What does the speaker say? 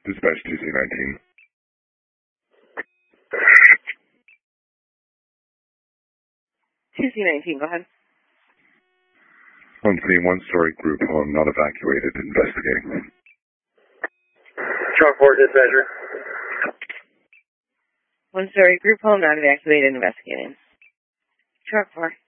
Dispatch 2C19. 2C19, go ahead. 1C, one-story group home, not evacuated, investigating. Truck 4, dispatcher. One-story group home, not evacuated, investigating. Truck 4.